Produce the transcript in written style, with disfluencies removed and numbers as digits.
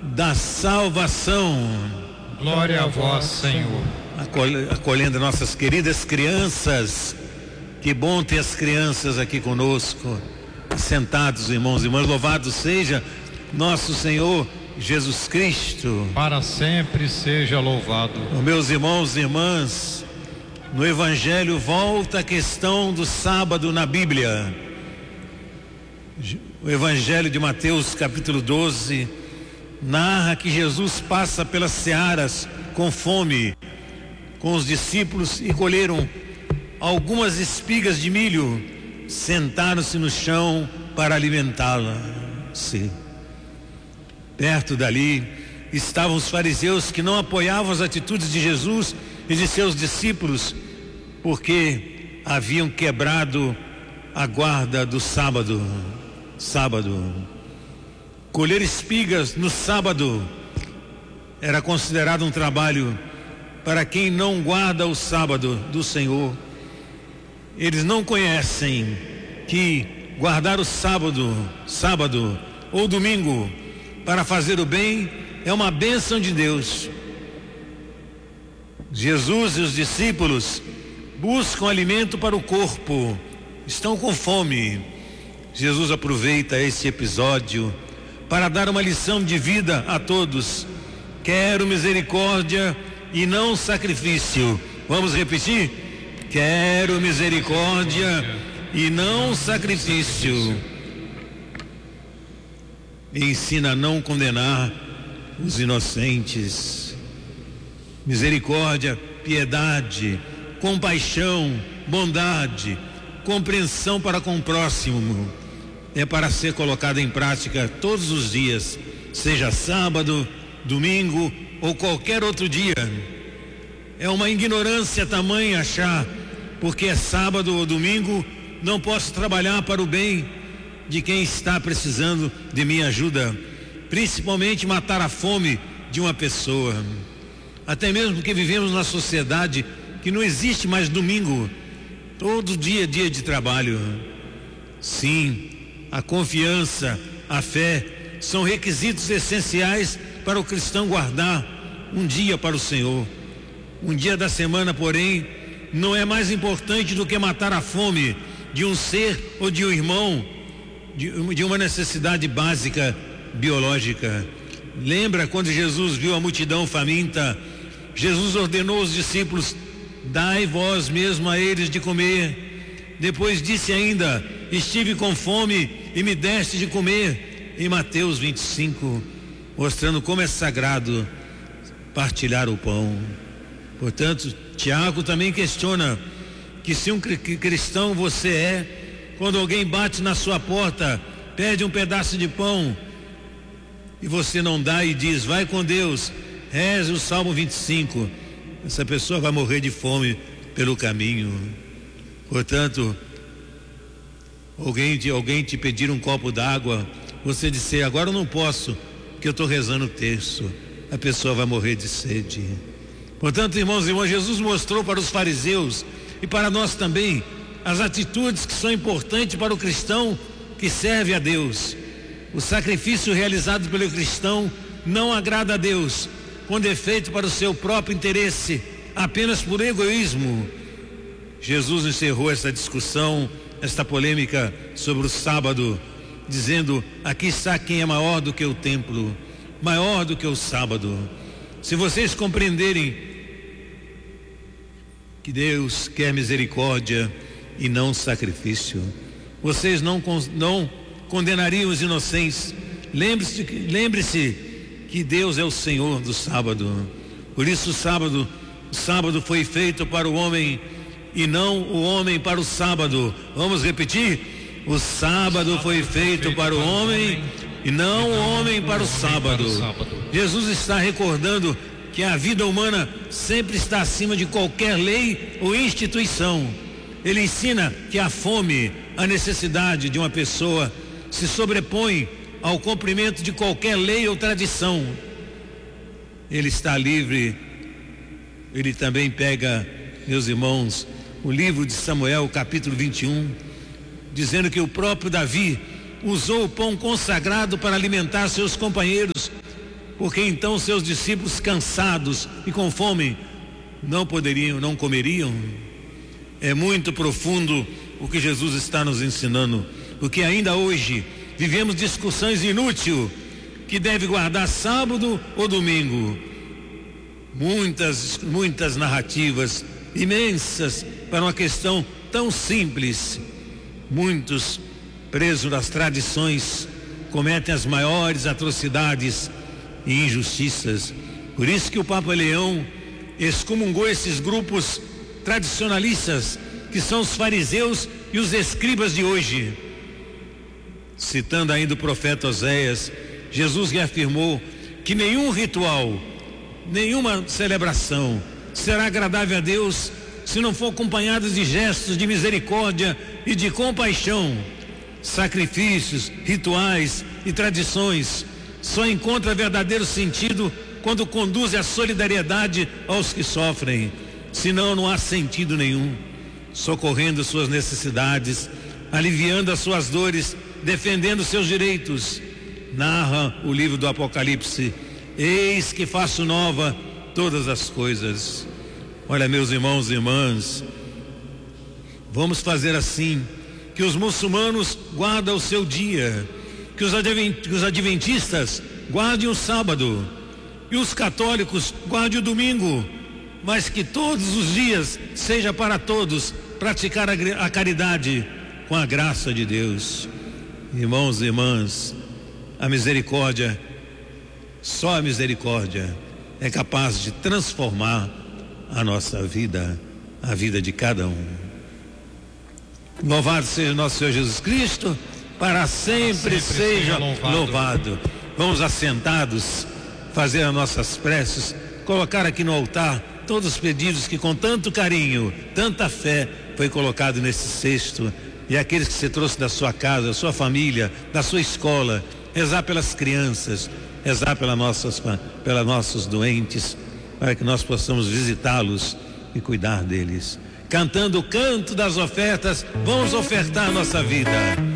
da salvação. Glória a vós, Senhor. Acolhendo nossas queridas crianças. Que bom ter as crianças aqui conosco, sentados, irmãos e irmãs. Louvado seja nosso Senhor Jesus Cristo. Para sempre seja louvado. Meus irmãos e irmãs, no Evangelho volta a questão do sábado na Bíblia. O Evangelho de Mateus, capítulo 12, narra que Jesus passa pelas searas com fome, com os discípulos, e colheram algumas espigas de milho, sentaram-se no chão para alimentá-la-se. Perto dali estavam os fariseus, que não apoiavam as atitudes de Jesus e de seus discípulos, porque haviam quebrado a guarda do sábado. Colher espigas no sábado era considerado um trabalho para quem não guarda o sábado do Senhor. Eles não conhecem que guardar o sábado ou domingo para fazer o bem é uma bênção de Deus. Jesus e os discípulos buscam alimento para o corpo, estão com fome. Jesus aproveita esse episódio para dar uma lição de vida a todos. Quero misericórdia e não sacrifício. Vamos repetir? Quero misericórdia e não sacrifício. E ensina a não condenar os inocentes. Misericórdia, piedade, compaixão, bondade, compreensão para com o próximo é para ser colocada em prática todos os dias, seja sábado, domingo ou qualquer outro dia. É uma ignorância tamanha achar, porque é sábado ou domingo, não posso trabalhar para o bem de quem está precisando de minha ajuda, principalmente matar a fome de uma pessoa. Até mesmo porque vivemos numa sociedade que não existe mais domingo, todo dia é dia de trabalho. Sim, a confiança, a fé são requisitos essenciais para o cristão guardar um dia para o Senhor. Um dia da semana, porém, não é mais importante do que matar a fome de um ser ou de um irmão, de uma necessidade básica biológica. Lembra quando Jesus viu a multidão faminta? Jesus ordenou aos discípulos: dai vós mesmo a eles de comer. Depois disse ainda: estive com fome e me deste de comer. Em Mateus 25, mostrando como é sagrado partilhar o pão. Portanto, Tiago também questiona que se um cristão você é, quando alguém bate na sua porta, pede um pedaço de pão e você não dá e diz: vai com Deus, reze o Salmo 25, essa pessoa vai morrer de fome pelo caminho. Portanto, alguém te pedir um copo d'água, você disser: agora eu não posso, porque eu estou rezando o terço, a pessoa vai morrer de sede. Portanto, irmãos e irmãs, Jesus mostrou para os fariseus e para nós também as atitudes que são importantes para o cristão que serve a Deus. O sacrifício realizado pelo cristão não agrada a Deus, quando é feito para o seu próprio interesse, apenas por egoísmo. Jesus encerrou essa discussão, esta polêmica sobre o sábado, dizendo: aqui está quem é maior do que o templo, maior do que o sábado. Se vocês compreenderem que Deus quer misericórdia e não sacrifício, vocês não condenariam os inocentes. Lembre-se que Deus é o Senhor do sábado. Por isso o sábado foi feito para o homem e não o homem para o sábado. Vamos repetir? O sábado foi feito para o homem e não o homem para o sábado. Jesus está recordando que a vida humana sempre está acima de qualquer lei ou instituição. Ele ensina que a fome, a necessidade de uma pessoa se sobrepõe ao cumprimento de qualquer lei ou tradição. Ele está livre. Ele também pega, meus irmãos, o livro de Samuel, capítulo 21, dizendo que o próprio Davi usou o pão consagrado para alimentar seus companheiros porque então seus discípulos, cansados e com fome, não comeriam. É muito profundo o que Jesus está nos ensinando, porque ainda hoje vivemos discussões inúteis, que deve guardar sábado ou domingo. Muitas narrativas imensas para uma questão tão simples. Muitos, presos das tradições, cometem as maiores atrocidades e injustiças. Por isso que o Papa Leão excomungou esses grupos tradicionalistas, que são os fariseus e os escribas de hoje. Citando ainda o profeta Oséias, Jesus reafirmou que nenhum ritual, nenhuma celebração será agradável a Deus se não for acompanhado de gestos de misericórdia e de compaixão. Sacrifícios, rituais e tradições só encontram verdadeiro sentido quando conduzem a solidariedade aos que sofrem. Senão não há sentido nenhum. Socorrendo suas necessidades, aliviando as suas dores, defendendo seus direitos. Narra o livro do Apocalipse: eis que faço nova todas as coisas. Olha, meus irmãos e irmãs, vamos fazer assim, que os muçulmanos guardem o seu dia, que os adventistas guardem o sábado e os católicos guardem o domingo, mas que todos os dias seja para todos praticar a caridade com a graça de Deus. Irmãos e irmãs, a misericórdia, só a misericórdia é capaz de transformar a nossa vida, a vida de cada um. Louvado seja nosso Senhor Jesus Cristo, para sempre seja louvado. Vamos assentados fazer as nossas preces, colocar aqui no altar todos os pedidos que com tanto carinho, tanta fé foi colocado nesse cesto, e aqueles que você trouxe da sua casa, da sua família, da sua escola. Rezar pelas crianças, rezar pelos nossos doentes, para que nós possamos visitá-los e cuidar deles. Cantando o canto das ofertas, vamos ofertar nossa vida.